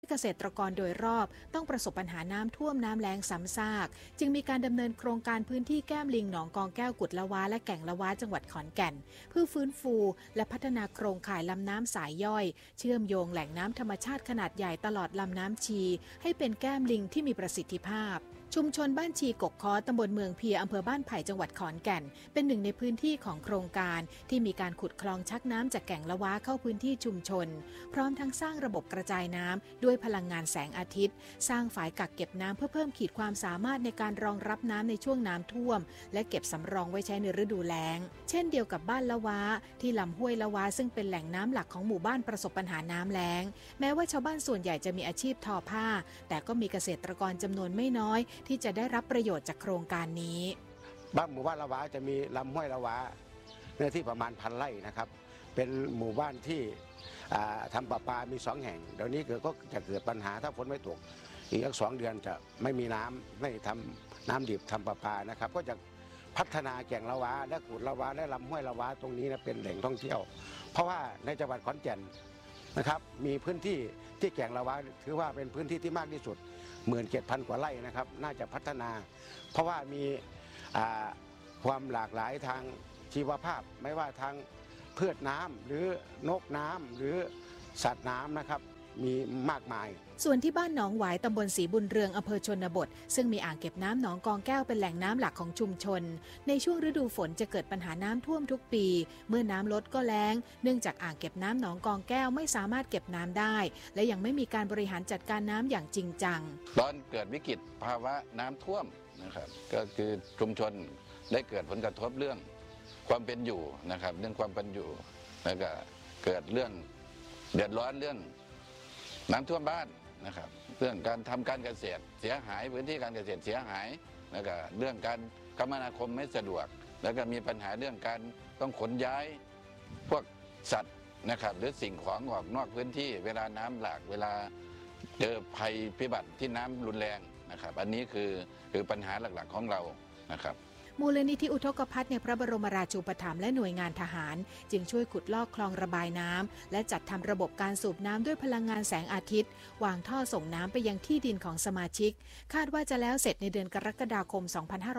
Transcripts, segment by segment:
เกษตรกรโดยรอบต้องประสบปัญหาน้ำท่วมน้ำแล้งซ้ำซากจึงมีการดำเนินโครงการพื้นที่แก้มลิงหนองกองแก้วกุดละวาและแก่งละวาจังหวัดขอนแก่นเพื่อฟื้นฟูและพัฒนาโครงข่ายลำน้ำสายย่อยเชื่อมโยงแหล่งน้ำธรรมชาติขนาดใหญ่ตลอดลำน้ำชีให้เป็นแก้มลิงที่มีประสิทธิภาพชุมชนบ้านชีกกค้อตำบลเมืองเพียอำเภอบ้านไผ่จังหวัดขอนแก่นเป็นหนึ่งในพื้นที่ของโครงการที่มีการขุดคลองชักน้ำจากแก่งละวาเข้าพื้นที่ชุมชนพร้อมทั้งสร้างระบบกระจายน้ำด้วยพลังงานแสงอาทิตย์สร้างฝายกักเก็บน้ำเพื่อเพิ่มขีดความสามารถในการรองรับน้ำในช่วงน้ำท่วมและเก็บสำรองไว้ใช้ในฤดูแล้งเช่นเดียวกับบ้านละวาที่ลำห้วยละวาซึ่งเป็นแหล่งน้ำหลักของหมู่บ้านประสบปัญหาน้ำแล้งแม้ว่าชาวบ้านส่วนใหญ่จะมีอาชีพทอผ้าแต่ก็มีเกษตรกรจำนวนไม่น้อยที่จะได้รับประโยชน์จากโครงการนี้บ้านหมู่บ้านละวาจะมีลำห้วยละวาเนื้อที่ประมาณ1,000 ไร่นะครับเป็นหมู่บ้านที่ทำประปามี2 แห่งเดี๋ยวนี้ก็จะเกิดปัญหาถ้าฝนไม่ตกอีก2 เดือนจะไม่มีน้ำไม่ทำน้ำดิบทำประปานะครับก็จะพัฒนาแก่งละวาและกุดละวาและลำห้วยละวาตรงนี้นะเป็นแหล่งท่องเที่ยวเพราะว่าในจังหวัดขอนแก่นนะครับมีพื้นที่ที่แก่งละวาถือว่าเป็นพื้นที่ที่มากที่สุด17,000 กว่าไร่นะครับน่าจะพัฒนาเพราะว่ามีความหลากหลายทางชีวภาพไม่ว่าทางพืชน้ำหรือนกน้ำหรือสัตว์น้ำนะครับมีมากมายส่วนที่บ้านหนองหวายตำบลศรีบุญเรืองอำเภอชนบทซึ่งมีอ่างเก็บน้ำหนองกองแก้วเป็นแหล่งน้ำหลักของชุมชนในช่วงฤดูฝนจะเกิดปัญหาน้ำท่วมทุกปีเมื่อน้ำลดก็แล้งเนื่องจากอ่างเก็บน้ำหนองกองแก้วไม่สามารถเก็บน้ำได้และยังไม่มีการบริหารจัดการน้ำอย่างจริงจังตอนเกิดวิกฤตภาวะน้ำท่วมนะครับก็คือชุมชนได้เกิดผลกระทบเรื่องความเป็นอยู่นะครับเรื่องความเป็นอยู่แล้วก็เกิดเรื่องเดือดร้อนเรื่องน้ำท่วมบ้านนะครับเรื่องการทำการเกษตรเสียหายพื้นที่การเกษตรเสียหายแล้วก็เรื่องการคมนาคมไม่สะดวกแล้วก็มีปัญหาเรื่องการต้องขนย้ายพวกสัตว์นะครับหรือสิ่งของออกนอกพื้นที่เวลาน้ำหลากเวลาเจอภัยพิบัติที่น้ำรุนแรงนะครับอันนี้คือปัญหาหลักๆของเรานะครับมูลนิธิอุทกภัทในพระบรมราชูปถัมภ์และหน่วยงานทหารจึงช่วยขุดลอกคลองระบายน้ำและจัดทำระบบการสูบน้ำด้วยพลังงานแสงอาทิตย์วางท่อส่งน้ำไปยังที่ดินของสมาชิกคาดว่าจะแล้วเสร็จในเดือนกรกฎาคม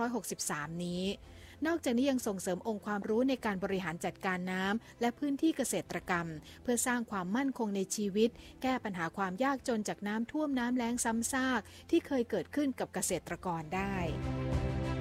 2563 นี้นอกจากนี้ยังส่งเสริมองค์ความรู้ในการบริหารจัดการน้ำและพื้นที่เกษตรกรรมเพื่อสร้างความมั่นคงในชีวิตแก้ปัญหาความยากจนจากน้ำท่วมน้ำแล้งซ้ำซากที่เคยเกิดขึ้นกับเกษตรกรได้